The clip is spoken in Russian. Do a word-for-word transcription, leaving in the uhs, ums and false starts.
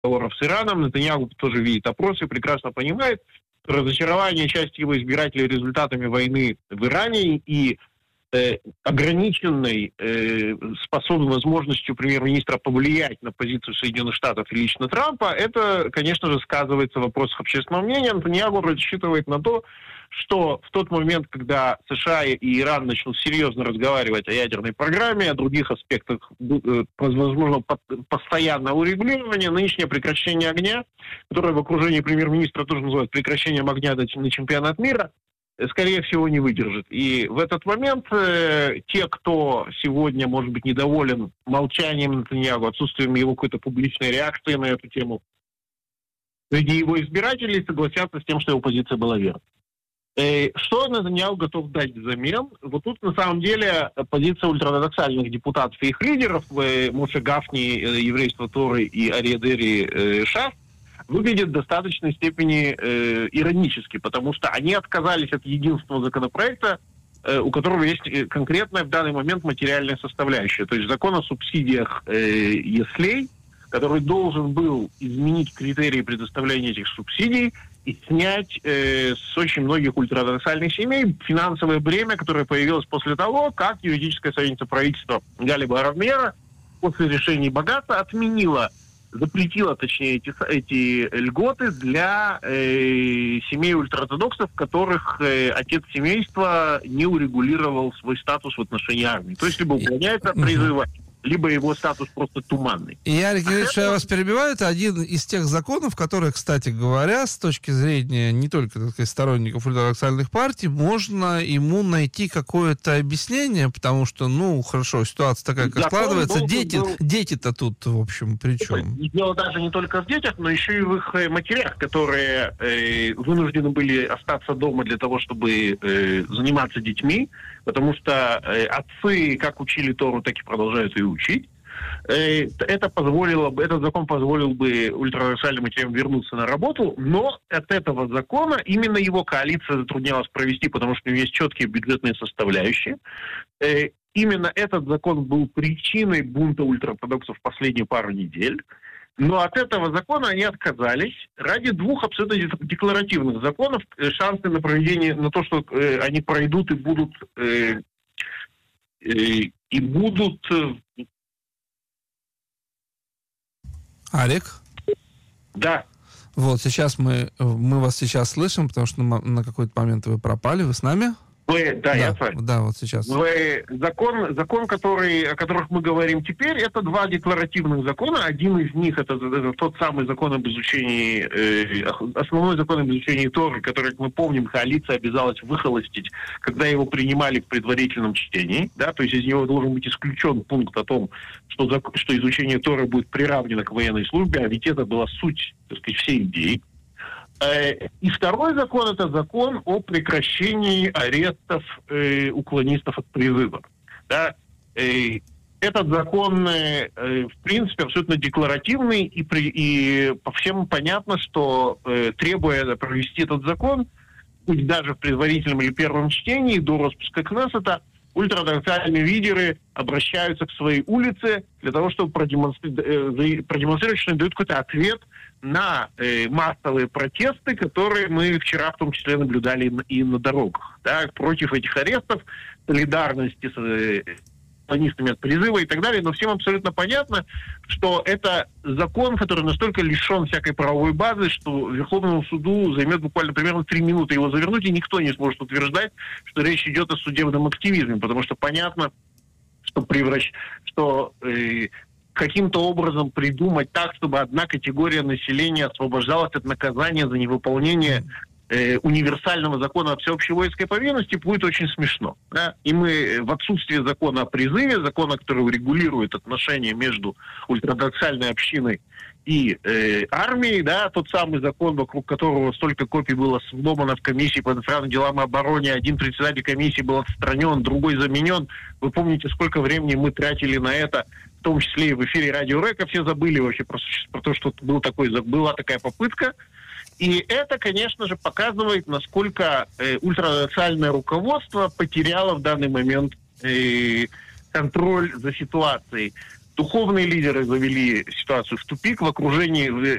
переговоров с Ираном. Нетаньяху тоже видит опросы, прекрасно понимает разочарование части его избирателей результатами войны в Иране и э, ограниченной э, способной возможностью премьер-министра повлиять на позицию Соединенных Штатов и лично Трампа. Это, конечно же, сказывается в вопросах общественного мнения. Нетаньяху рассчитывает на то, что в тот момент, когда США и Иран начнут серьезно разговаривать о ядерной программе, о других аспектах, возможно, постоянного урегулирования, нынешнее прекращение огня, которое в окружении премьер-министра тоже называют прекращением огня на чемпионат мира, скорее всего, не выдержит. И в этот момент э, те, кто сегодня, может быть, недоволен молчанием Нетаньяху, отсутствием его какой-то публичной реакции на эту тему, среди его избирателей согласятся с тем, что его позиция была верной. Что Нетаньяху готов дать взамен? Вот тут, на самом деле, позиция ультраортодоксальных депутатов и их лидеров, Моше Гафни, Еврейство Торы и Арье Дери, Шас, выглядит в достаточной степени э, иронически, потому что они отказались от единственного законопроекта, э, у которого есть конкретная в данный момент материальная составляющая. То есть закон о субсидиях э, яслей, который должен был изменить критерии предоставления этих субсидий и снять э, с очень многих ультраортодоксальных семей финансовое бремя, которое появилось после того, как юридическая советница правительства Гали Барамера после решения Багата отменила, запретила, точнее, эти, эти льготы для э, семей ультраортодоксов, в которых э, отец семейства не урегулировал свой статус в отношении армии. То есть либо уклоняется от призыва, либо его статус просто туманный. И, Ярик Ильич, что я вас перебиваю, это один из тех законов, которые, кстати говоря, с точки зрения не только, так сказать, сторонников ультраортодоксальных партий, можно ему найти какое-то объяснение, потому что, ну, хорошо, ситуация такая, как закон складывается, дети, был... дети-то тут, в общем, при чем? Дело даже не только в детях, но еще и в их матерях, которые э, вынуждены были остаться дома для того, чтобы э, заниматься детьми, потому что э, отцы как учили Тору, так и продолжают ее учить. Э, это позволило бы, этот закон позволил бы ультраортодоксальным матерям вернуться на работу, но от этого закона именно его коалиция затруднялась провести, потому что у него есть четкие бюджетные составляющие. Э, именно этот закон был причиной бунта ультраортодоксов в последние пару недель. Но от этого закона они отказались ради двух абсолютно декларативных законов. Шансы на проведение, на то, что э, они пройдут и будут э, э, и будут. Э... Алик? Да. Вот сейчас мы мы вас сейчас слышим, потому что на, на какой-то момент вы пропали. Вы с нами? Вы, да, да, я с вами. Да, вот сейчас. Вы, закон, закон который, о которых мы говорим теперь, это два декларативных закона. Один из них это, это тот самый закон об изучении, э, основной закон об изучении Торы, который, как мы помним, коалиция обязалась выхолостить, когда его принимали в предварительном чтении. Да, то есть из него должен быть исключен пункт о том, что, что изучение Торы будет приравнено к военной службе, а ведь это была суть, так сказать, всей идеи. И второй закон – это закон о прекращении арестов э, уклонистов от призыва. Да? Э, этот закон, э, в принципе, абсолютно декларативный, и, при, и по всем понятно, что, э, требуя провести этот закон, пусть даже в предварительном или первом чтении, до распуска Кнессета, ультраортодоксальные лидеры обращаются к своей улице для того, чтобы продемонстрировать, продемонстрировать что они дают какой-то ответ на э, массовые протесты, которые мы вчера в том числе наблюдали и на дорогах. Да, против этих арестов, солидарности с э, уклонистами от призыва и так далее. Но всем абсолютно понятно, что это закон, который настолько лишен всякой правовой базы, что Верховному суду займет буквально примерно три минуты его завернуть, и никто не сможет утверждать, что речь идет о судебном активизме, потому что понятно, что превращ... что э, каким-то образом придумать так, чтобы одна категория населения освобождалась от наказания за невыполнение э, универсального закона о всеобщей воинской повинности, будет очень смешно. Да? И мы в отсутствие закона о призыве, закона, который регулирует отношения между ультраортодоксальной общиной и э, армией, да, тот самый закон, вокруг которого столько копий было сломано в комиссии по иностранным делам и обороне, один председатель комиссии был отстранен, другой заменен. Вы помните, сколько времени мы тратили на это, в том числе и в эфире Радио Река, все забыли вообще про, про то, что был такой, была такая попытка. И это, конечно же, показывает, насколько э, ультраортодоксальное руководство потеряло в данный момент э, контроль за ситуацией. духовные лидеры завели ситуацию в тупик в окружении,